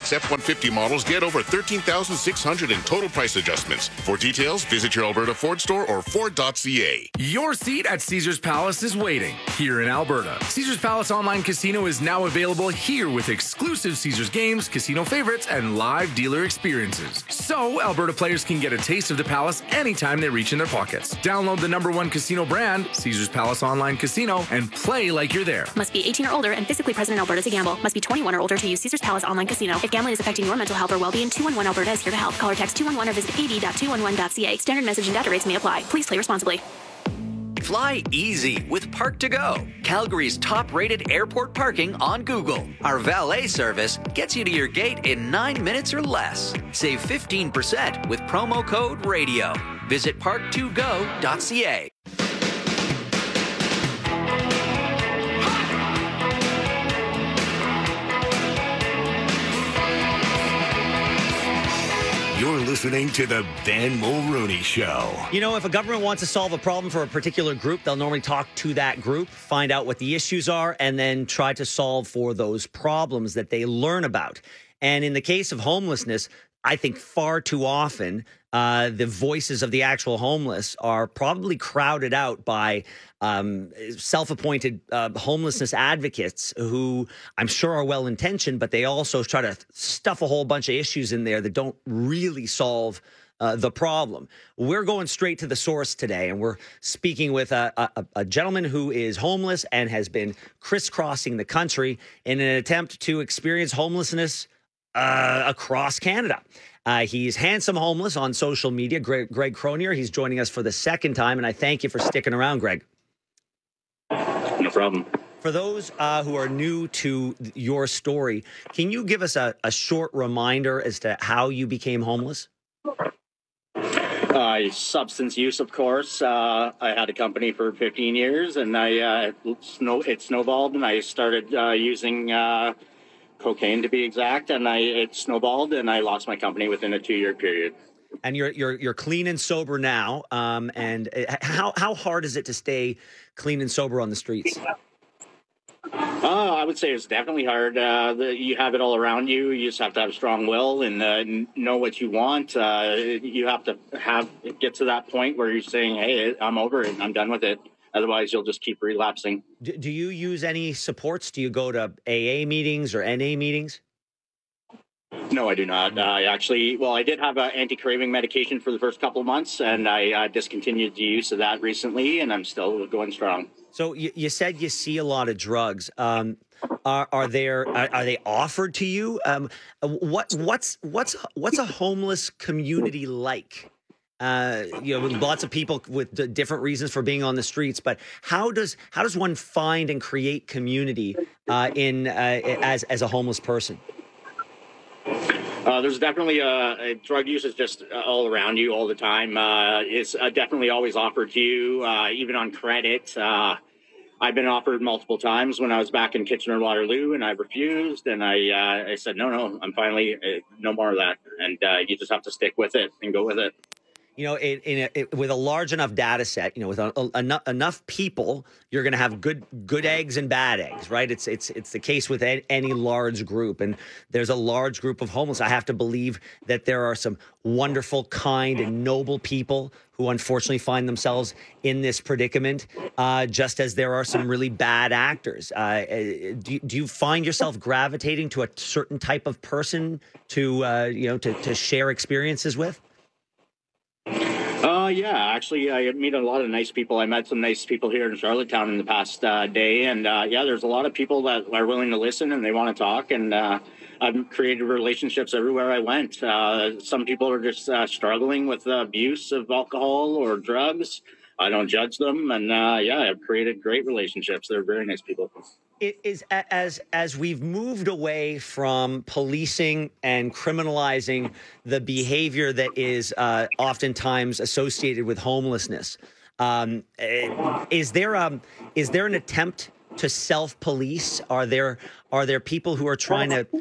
2006 F-150 models get over $13,600 in total price adjustments. For details, visit your Alberta Ford store or Ford.ca. Your seat at Caesars Palace is waiting here in Alberta. Caesars Palace Online Casino is now available here with exclusive Caesars games, casino favorites, and live dealer experiences. So Alberta players can get a taste of the Palace anytime they reach in their pockets. Download the #1 casino brand, Caesars Palace Online Casino, and play like you're there. Must be 18 or older and physically present in Alberta to gamble. Must be 21 or older to use Caesars Palace Online Casino. If gambling is affecting your mental health or well-being, 211 Alberta is here to help. Call or text 211 or visit ad.211.ca. Standard message and data rates may apply. Please play responsibly. Fly easy with Park2Go, Calgary's top-rated airport parking on Google. Our valet service gets you to your gate in 9 minutes or less. Save 15% with promo code RADIO. Visit park2go.ca. You're listening to the Ben Mulroney Show. You know, if a government wants to solve a problem for a particular group, they'll normally talk to that group, find out what the issues are, and then try to solve for those problems that they learn about. And in the case of homelessness, I think far too often the voices of the actual homeless are probably crowded out by self-appointed homelessness advocates who I'm sure are well-intentioned, but they also try to stuff a whole bunch of issues in there that don't really solve the problem. We're going straight to the source today, and we're speaking with a gentleman who is homeless and has been crisscrossing the country in an attempt to experience homelessness across Canada. He's Handsome Homeless on social media, Greg Cronier. He's joining us for the second time, and I thank you for sticking around, Greg. No problem. For those who are new to your story, can you give us a short reminder as to how you became homeless? Substance use, of course. I had a company for 15 years, and it snowballed, and I started using cocaine, to be exact, and it snowballed, and I lost my company within a 2-year period. And you're clean and sober now. And how hard is it to stay clean and sober on the streets? I would say it's definitely hard. You have it all around you. You just have to have a strong will and know what you want. You have to get to that point where you're saying, hey, I'm over it. I'm done with it. Otherwise, you'll just keep relapsing. Do you use any supports? Do you go to AA meetings or NA meetings? No, I do not. I did have an anti-craving medication for the first couple of months, and I discontinued the use of that recently, and I'm still going strong. So you said you see a lot of drugs. Are they offered to you? What's a homeless community like? Lots of people with different reasons for being on the streets, but how does one find and create community as a homeless person? There's definitely drug use is just all around you all the time. It's definitely always offered to you, even on credit. I've been offered multiple times when I was back in Kitchener-Waterloo, and I refused. And I said, no, I'm finally no more of that. And you just have to stick with it and go with it. You know, with a large enough data set, with enough people, you're going to have good eggs and bad eggs, right? It's the case with any large group, and there's a large group of homeless. I have to believe that there are some wonderful, kind, and noble people who unfortunately find themselves in this predicament, just as there are some really bad actors. Do you find yourself gravitating to a certain type of person to share experiences with? Yeah, actually, I meet a lot of nice people. I met some nice people here in Charlottetown in the past day. And there's a lot of people that are willing to listen and they want to talk. And I've created relationships everywhere I went. Some people are just struggling with abuse of alcohol or drugs. I don't judge them. And I've created great relationships. They're very nice people. It is as we've moved away from policing and criminalizing the behavior that is oftentimes associated with homelessness. Is there an attempt to self-police? Are there people who are trying to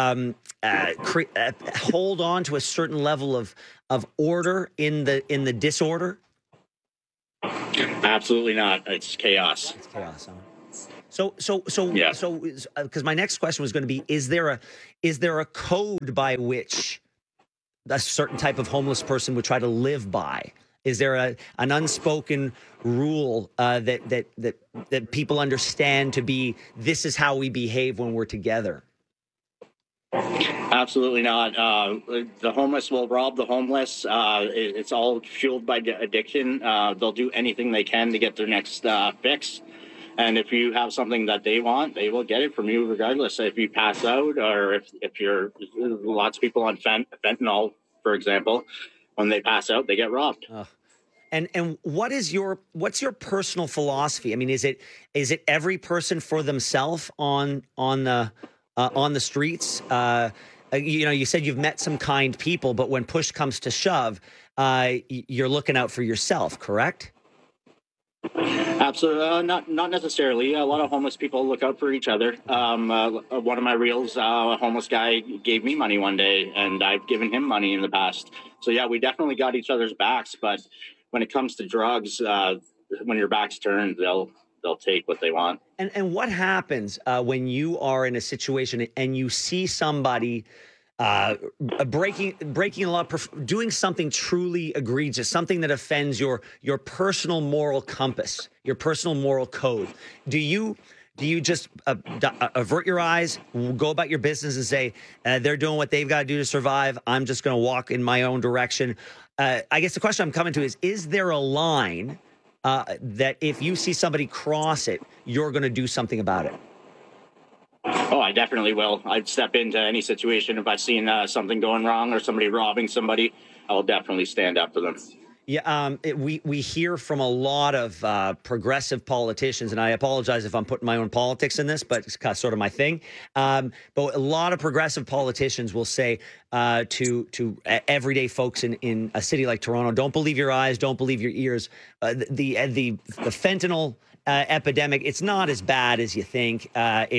hold on to a certain level of order in the disorder? Absolutely not. It's chaos. It's chaos. Huh? So, because my next question was going to be: is there a code by which a certain type of homeless person would try to live by? Is there an unspoken rule that people understand to be, this is how we behave when we're together? Absolutely not. The homeless will rob the homeless. It's all fueled by addiction. They'll do anything they can to get their next fix. And if you have something that they want, they will get it from you regardless. If you pass out, or if you're, lots of people on fentanyl, for example, when they pass out, they get robbed. And what's your personal philosophy? I mean, is it every person for themselves on the streets? You said you've met some kind people, but when push comes to shove, you're looking out for yourself, correct? Absolutely, not necessarily. A lot of homeless people look out for each other. One of my reels, a homeless guy gave me money one day, and I've given him money in the past. So yeah, we definitely got each other's backs. But when it comes to drugs, when your back's turned, they'll take what they want. And what happens when you are in a situation and you see somebody breaking a law, doing something truly egregious, something that offends your personal moral compass, your personal moral code? Do you just avert your eyes, go about your business and say, they're doing what they've got to do to survive, I'm just going to walk in my own direction? I guess the question I'm coming to is there a line that if you see somebody cross it, you're going to do something about it? Oh, I definitely will. I'd step into any situation. If I've seen something going wrong or somebody robbing somebody, I'll definitely stand up to them. Yeah, we hear from a lot of progressive politicians, and I apologize if I'm putting my own politics in this, but it's kind of sort of my thing. But a lot of progressive politicians will say to everyday folks in a city like Toronto, don't believe your eyes, don't believe your ears. The fentanyl epidemic, it's not as bad as you think.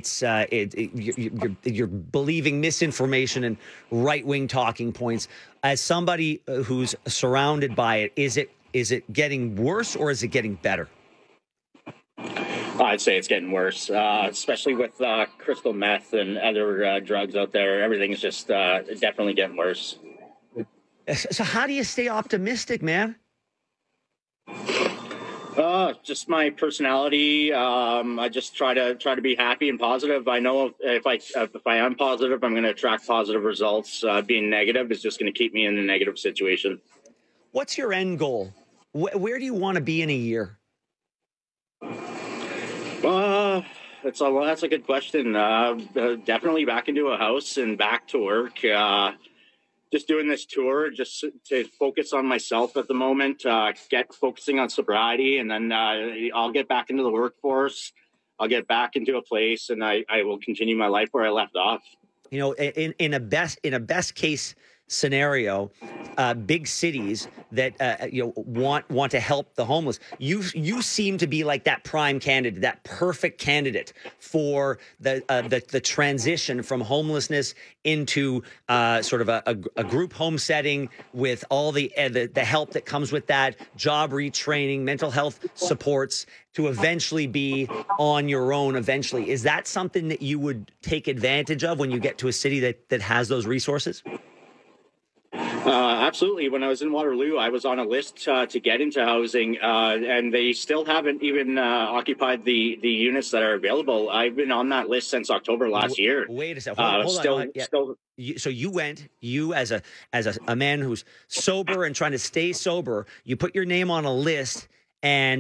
You're believing misinformation and right-wing talking points. As somebody who's surrounded by it, is it getting worse or is it getting better? I'd say it's getting worse, especially with crystal meth and other drugs out there. Everything's just definitely getting worse. So how do you stay optimistic, man? Just my personality. I just try to be happy and positive. I know if I am positive, I'm going to attract positive results. Being negative is just going to keep me in a negative situation. What's your end goal? Where do you want to be in a year? That's a good question. Definitely back into a house and back to work. Just doing this tour just to focus on myself at the moment, focusing on sobriety, and then I'll get back into the workforce. I'll get back into a place, and I will continue my life where I left off. You know, in a best case scenario, big cities that want to help the homeless. You seem to be like that prime candidate, that perfect candidate for the transition from homelessness into sort of a group home setting with all the help that comes with that, job retraining, mental health supports, to eventually be on your own eventually. Is that something that you would take advantage of when you get to a city that has those resources? Absolutely. When I was in Waterloo, I was on a list to get into housing, and they still haven't even occupied the units that are available. I've been on that list since October last year. Wait a second. Hold on. Yeah. So you as a man who's sober and trying to stay sober, you put your name on a list, and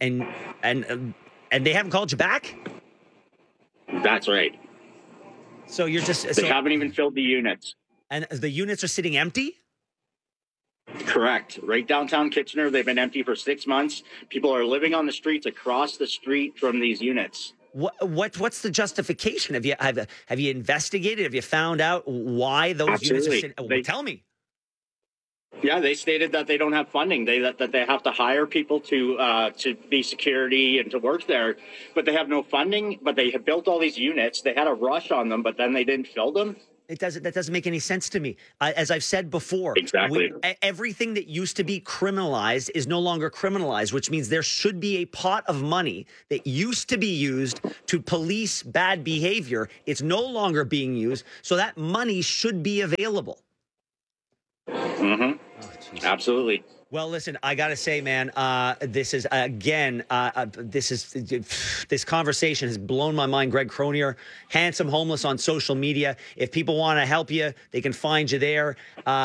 they haven't called you back? That's right. So you're just... They haven't even filled the units. And the units are sitting empty? Correct. Right downtown Kitchener, they've been empty for 6 months. People are living on the streets across the street from these units. What's the justification? Have you investigated? Have you found out why those units are sitting? Tell me. Yeah, they stated that they don't have funding. That they have to hire people to be security and to work there, but they have no funding. But they have built all these units. They had a rush on them, but then they didn't fill them. That doesn't make any sense to me. As I've said before, Exactly. Everything that used to be criminalized is no longer criminalized, which means there should be a pot of money that used to be used to police bad behavior. It's no longer being used, so that money should be available. Mm-hmm. Absolutely. Well, listen, I got to say, man, this conversation has blown my mind. Greg Cronier, Handsome Homeless on social media. If people want to help you, they can find you there.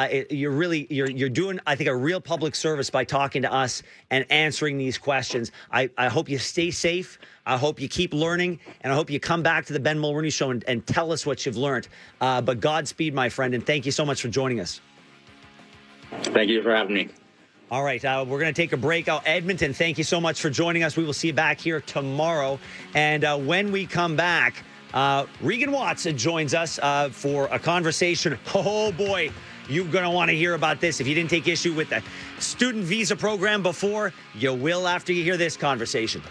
You're doing, I think, a real public service by talking to us and answering these questions. I hope you stay safe. I hope you keep learning, and I hope you come back to the Ben Mulroney Show and tell us what you've learned. But Godspeed, my friend, and thank you so much for joining us. Thank you for having me. All right, we're going to take a break. Edmonton, thank you so much for joining us. We will see you back here tomorrow. And when we come back, Regan Watts joins us for a conversation. Oh, boy, you're going to want to hear about this. If you didn't take issue with the student visa program before, you will after you hear this conversation.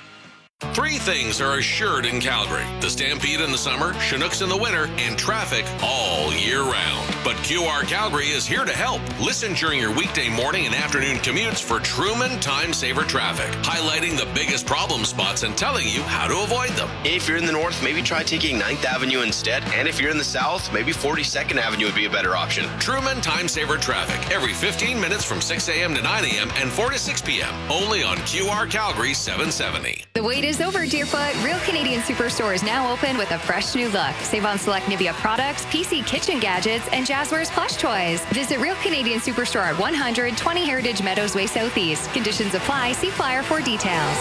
3 things are assured in Calgary: the Stampede in the summer, Chinooks in the winter, and traffic all year round. But QR Calgary is here to help. Listen during your weekday morning and afternoon commutes for Truman Time Saver Traffic, highlighting the biggest problem spots and telling you how to avoid them. If you're in the north, maybe try taking 9th Avenue instead. And if you're in the south, maybe 42nd Avenue would be a better option. Truman Time Saver Traffic, every 15 minutes from 6 a.m. to 9 a.m. and 4 to 6 p.m. Only on QR Calgary 770. The wait is over, Deerfoot. Real Canadian Superstore is now open with a fresh new look. Save on select Nivea products, PC kitchen gadgets, and Jazzwares plush toys. Visit Real Canadian Superstore at 120 Heritage Meadows Way Southeast. Conditions apply. See flyer for details.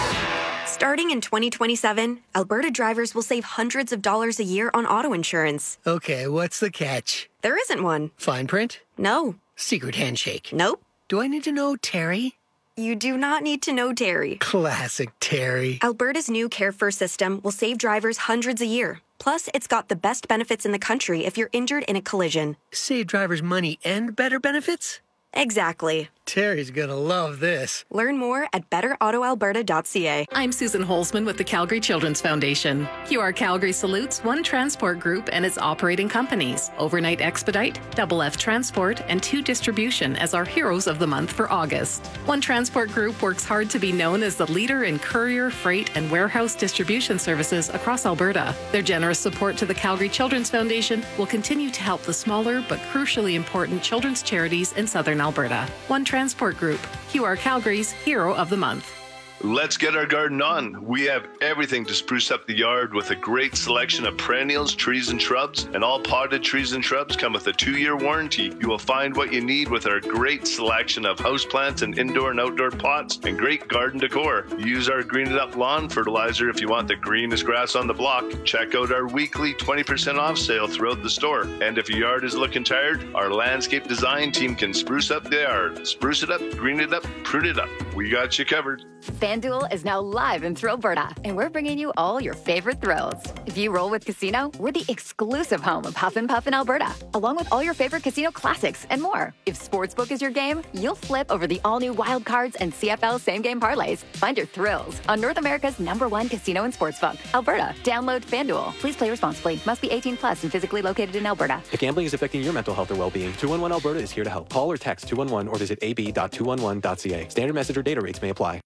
Starting in 2027, Alberta drivers will save hundreds of dollars a year on auto insurance. Okay, what's the catch? There isn't one. Fine print? No. Secret handshake? Nope. Do I need to know Terry? You do not need to know Terry. Classic Terry. Alberta's new Care First system will save drivers hundreds a year. Plus, it's got the best benefits in the country if you're injured in a collision. Save drivers money and better benefits? Exactly. Terry's gonna love this. Learn more at betterautoalberta.ca. I'm Susan Holzman with the Calgary Children's Foundation. QR Calgary salutes One Transport Group and its operating companies, Overnight Expedite, Double F Transport, and 2 Distribution as our heroes of the month for August. One Transport Group works hard to be known as the leader in courier, freight, and warehouse distribution services across Alberta. Their generous support to the Calgary Children's Foundation will continue to help the smaller but crucially important children's charities in Southern Alberta. One Transport Group, QR Calgary's Hero of the Month. Let's get our garden on. We have everything to spruce up the yard with a great selection of perennials, trees, and shrubs. And all potted trees and shrubs come with a 2-year warranty. You will find what you need with our great selection of houseplants and indoor and outdoor pots and great garden decor. Use our Green It Up lawn fertilizer if you want the greenest grass on the block. Check out our weekly 20% off sale throughout the store. And if your yard is looking tired, our landscape design team can spruce up the yard. Spruce it up, green it up, prune it up. We got you covered. FanDuel is now live in Thrillberta, and we're bringing you all your favorite thrills. If you roll with Casino, we're the exclusive home of Huff and Puff in Alberta, along with all your favorite casino classics and more. If Sportsbook is your game, you'll flip over the all-new Wild Cards and CFL same-game parlays. Find your thrills on North America's #1 casino and sportsbook, Alberta. Download FanDuel. Please play responsibly. Must be 18 plus and physically located in Alberta. If gambling is affecting your mental health or well-being, 211 Alberta is here to help. Call or text 211 or visit ab.211.ca. Standard message or data rates may apply.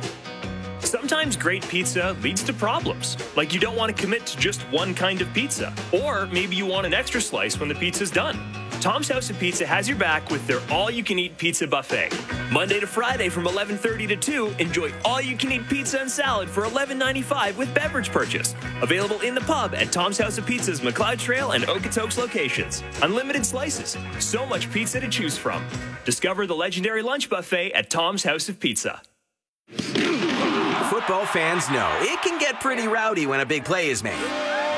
Sometimes great pizza leads to problems, like you don't want to commit to just one kind of pizza, or maybe you want an extra slice when the pizza's done. Tom's House of Pizza has your back with their all-you-can-eat pizza buffet. Monday to Friday from 11:30 to 2, enjoy all-you-can-eat pizza and salad for $11.95 with beverage purchase. Available in the pub at Tom's House of Pizza's McLeod Trail and Okotoks locations. Unlimited slices, so much pizza to choose from. Discover the legendary lunch buffet at Tom's House of Pizza. Football fans know it can get pretty rowdy when a big play is made.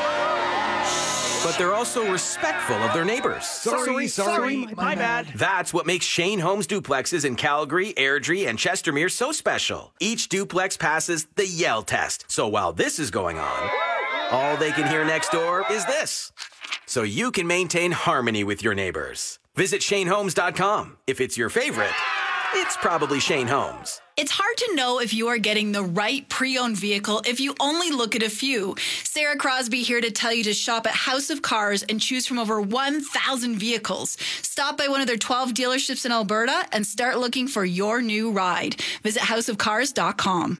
But they're also respectful of their neighbors. Sorry, my bad. That's what makes Shane Homes duplexes in Calgary, Airdrie, and Chestermere so special. Each duplex passes the Yell test. So while this is going on, all they can hear next door is this. So you can maintain harmony with your neighbors. Visit ShaneHomes.com. If it's your favorite, it's probably Shane Holmes. It's hard to know if you are getting the right pre-owned vehicle if you only look at a few. Sarah Crosby here to tell you to shop at House of Cars and choose from over 1,000 vehicles. Stop by one of their 12 dealerships in Alberta and start looking for your new ride. Visit houseofcars.com.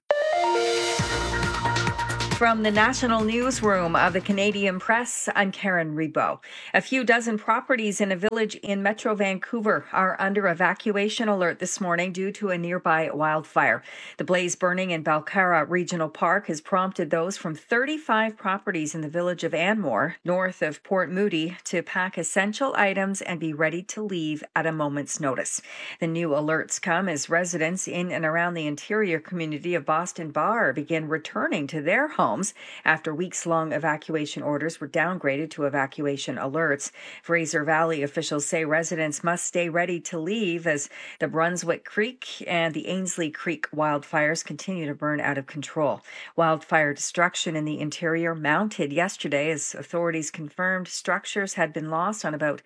From the National Newsroom of the Canadian Press, I'm Karen Rebo. A few dozen properties in a village in Metro Vancouver are under evacuation alert this morning due to a nearby wildfire. The blaze burning in Balcarra Regional Park has prompted those from 35 properties in the village of Anmore, north of Port Moody, to pack essential items and be ready to leave at a moment's notice. The new alerts come as residents in and around the interior community of Boston Bar begin returning to their homes after weeks-long evacuation orders were downgraded to evacuation alerts. Fraser Valley officials say residents must stay ready to leave as the Brunswick Creek and the Ainsley Creek wildfires continue to burn out of control. Wildfire destruction in the interior mounted yesterday as authorities confirmed structures had been lost on about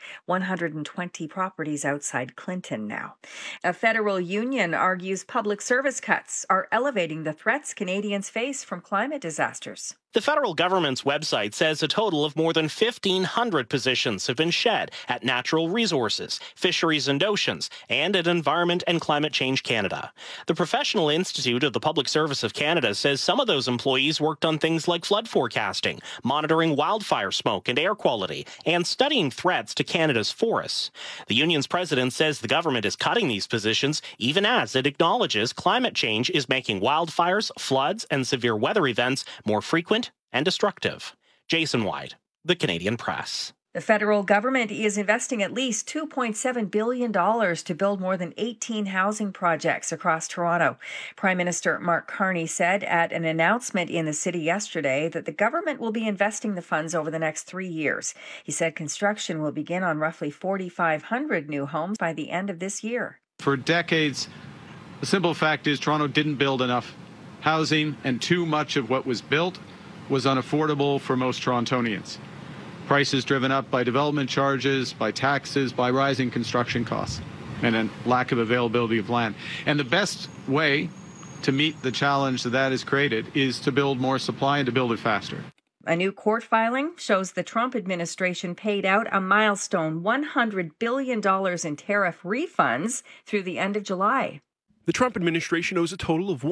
120 properties outside Clinton now. A federal union argues public service cuts are elevating the threats Canadians face from climate disasters. The federal government's website says a total of more than 1,500 positions have been shed at Natural Resources, Fisheries and Oceans, and at Environment and Climate Change Canada. The Professional Institute of the Public Service of Canada says some of those employees worked on things like flood forecasting, monitoring wildfire smoke and air quality, and studying threats to Canada's forests. The union's president says the government is cutting these positions even as it acknowledges climate change is making wildfires, floods, and severe weather events more frequent and destructive. Jason White, The Canadian Press. The federal government is investing at least $2.7 billion to build more than 18 housing projects across Toronto. Prime Minister Mark Carney said at an announcement in the city yesterday that the government will be investing the funds over the next 3 years. He said construction will begin on roughly 4,500 new homes by the end of this year. For decades, the simple fact is Toronto didn't build enough housing, and too much of what was built was unaffordable for most Torontonians. Prices driven up by development charges, by taxes, by rising construction costs, and a lack of availability of land. And the best way to meet the challenge that is created is to build more supply and to build it faster. A new court filing shows the Trump administration paid out a milestone $100 billion in tariff refunds through the end of July. The Trump administration owes a total of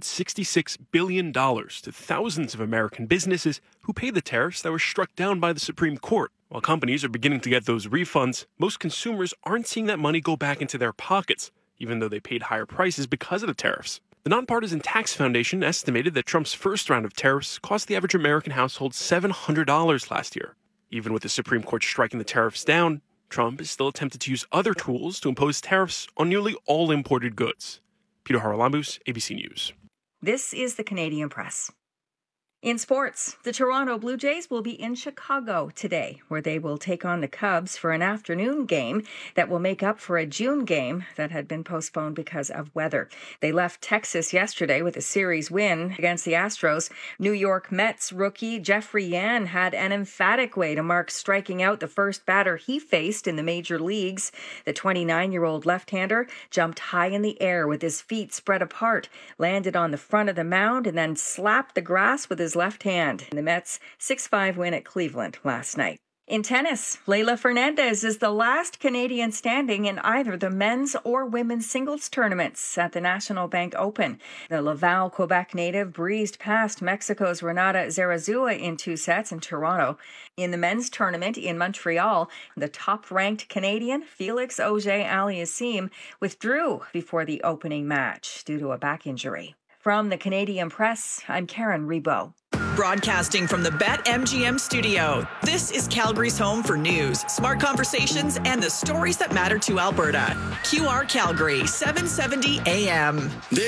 $166 billion to thousands of American businesses who paid the tariffs that were struck down by the Supreme Court. While companies are beginning to get those refunds, most consumers aren't seeing that money go back into their pockets, even though they paid higher prices because of the tariffs. The Nonpartisan Tax Foundation estimated that Trump's first round of tariffs cost the average American household $700 last year. Even with the Supreme Court striking the tariffs down, Trump is still attempted to use other tools to impose tariffs on nearly all imported goods. Peter Haralambous, ABC News. This is the Canadian Press. In sports, the Toronto Blue Jays will be in Chicago today, where they will take on the Cubs for an afternoon game that will make up for a June game that had been postponed because of weather. They left Texas yesterday with a series win against the Astros. New York Mets rookie Jeffrey Yan had an emphatic way to mark striking out the first batter he faced in the major leagues. The 29-year-old left-hander jumped high in the air with his feet spread apart, landed on the front of the mound, and then slapped the grass with his left hand in the Mets' 6-5 win at Cleveland last night. In tennis, Leylah Fernandez is the last Canadian standing in either the men's or women's singles tournaments at the National Bank Open. The Laval, Quebec native breezed past Mexico's Renata Zarazua in 2 sets in Toronto. In the men's tournament in Montreal, the top-ranked Canadian Felix Auger-Aliassime withdrew before the opening match due to a back injury. From the Canadian Press, I'm Karen Rebo. Broadcasting from the BetMGM studio, this is Calgary's home for news, smart conversations, and the stories that matter to Alberta. QR Calgary, 770 AM.